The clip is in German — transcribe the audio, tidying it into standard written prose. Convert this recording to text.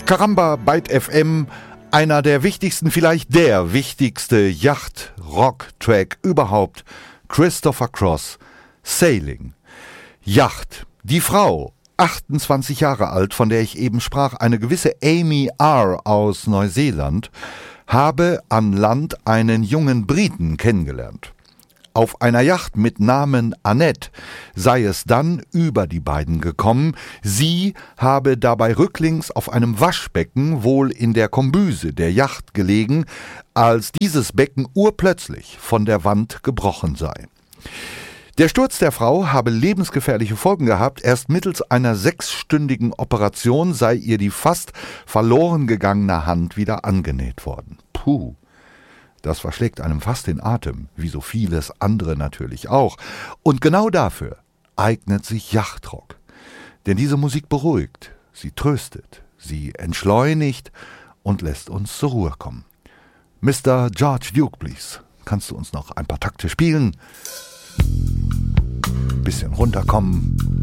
Caramba, Byte FM, einer der wichtigsten, vielleicht der wichtigste Yacht-Rock-Track überhaupt. Christopher Cross, Sailing. Yacht. Die Frau, 28 Jahre alt, von der ich eben sprach, eine gewisse Amy R. aus Neuseeland, habe an Land einen jungen Briten kennengelernt. Auf einer Yacht mit Namen Annette sei es dann über die beiden gekommen. Sie habe dabei rücklings auf einem Waschbecken wohl in der Kombüse der Yacht gelegen, als dieses Becken urplötzlich von der Wand gebrochen sei. Der Sturz der Frau habe lebensgefährliche Folgen gehabt. Erst mittels einer 6-stündigen Operation sei ihr die fast verloren gegangene Hand wieder angenäht worden. Puh. Das verschlägt einem fast den Atem, wie so vieles andere natürlich auch. Und genau dafür eignet sich Yachtrock. Denn diese Musik beruhigt, sie tröstet, sie entschleunigt und lässt uns zur Ruhe kommen. Mr. George Duke, please. Kannst du uns noch ein paar Takte spielen? Bisschen runterkommen.